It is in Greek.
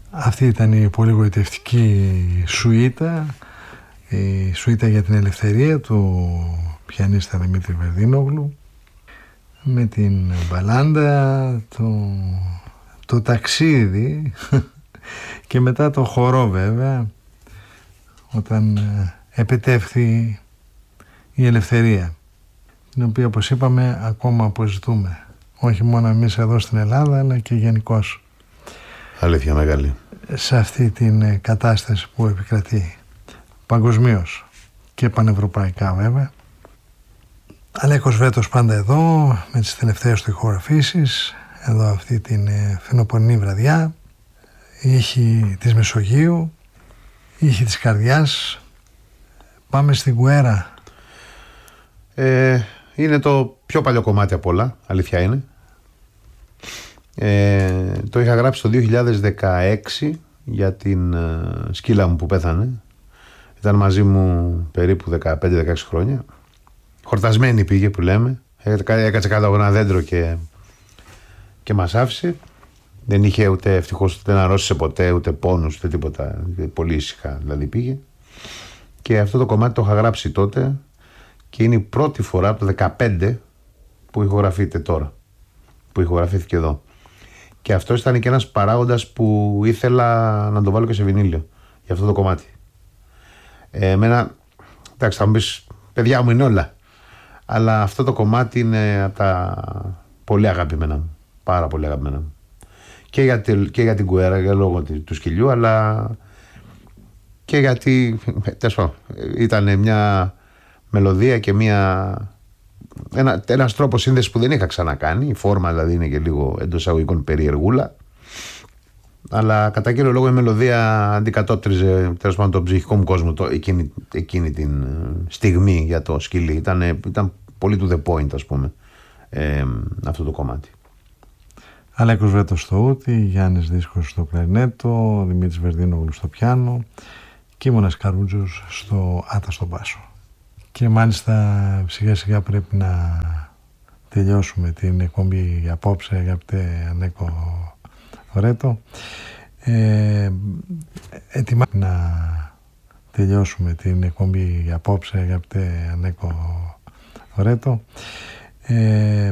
Αυτή ήταν η πολύ γοητευτική σουίτα, η σουίτα για την ελευθερία του πιανίστα Δημήτρη Βερδίνογλου, με την μπαλάντα, το ταξίδι και μετά το χορό βέβαια, όταν επετεύχθη η ελευθερία, την οποία όπως είπαμε ακόμα αποζητούμε, όχι μόνο εμείς εδώ στην Ελλάδα αλλά και γενικώς. Αλήθεια μεγάλη. Σε αυτή την κατάσταση που επικρατεί παγκοσμίως και πανευρωπαϊκά βέβαια. Αλέκος Βέτος πάντα εδώ με τις τελευταίες του ηχογραφήσεις, εδώ αυτή την φθινοπορεινή βραδιά, ήχοι της Μεσογείου, ήχοι της καρδιάς. Πάμε στην Κουέρα. Είναι το πιο παλιό κομμάτι απ' όλα, αλήθεια είναι. Το είχα γράψει το 2016 για την σκύλα μου που πέθανε. Ήταν μαζί μου περίπου 15-16 χρόνια. Χορτασμένη πήγε που λέμε. Έκατσε κάτω από ένα δέντρο και μας άφησε. Δεν είχε ούτε, ευτυχώς, δεν αρρώστησε ποτέ, ούτε πόνους, ούτε τίποτα. Πολύ ήσυχα δηλαδή πήγε. Και αυτό το κομμάτι το είχα γράψει τότε και είναι η πρώτη φορά από το 2015 που ηχογραφείται τώρα. Που ηχογραφήθηκε εδώ. Και αυτό ήταν και ένας παράγοντας που ήθελα να το βάλω και σε βινίλιο για αυτό το κομμάτι. Εμένα, εντάξει, θα μου πεις, παιδιά μου είναι όλα. Αλλά αυτό το κομμάτι είναι από τα πολύ αγαπημένα μου. Πάρα πολύ αγαπημένα μου. Και για την Κουέρα, για λόγω του σκυλιού, αλλά και γιατί ήταν μια μελωδία και ένας τρόπος σύνδεσης που δεν είχα ξανακάνει. Η φόρμα δηλαδή είναι και λίγο εντός εισαγωγικών περιεργούλα. Αλλά κατά κύριο λόγο η μελωδία αντικατόπτριζε τέλος πάντων τον ψυχικό μου κόσμο εκείνη την στιγμή για το σκυλί. Ήταν πολύ to the point, ας πούμε, αυτό το κομμάτι. Αλέκος Βέτος στο ούτι, Γιάννης Δίσκος στο κλαρινέτο, Δημήτρης Βερδίνογλου στο πιάνο και Ήμωνας Καρούτζος στο άτα στον μπάσο. Και μάλιστα σιγά σιγά πρέπει να τελειώσουμε την εκπομπή για απόψε, αγαπητέ Ανέκο Ρέτο. Έτοιμα να τελειώσουμε την εκπομπή για απόψε, αγαπητέ Ανέκο Ρέτο.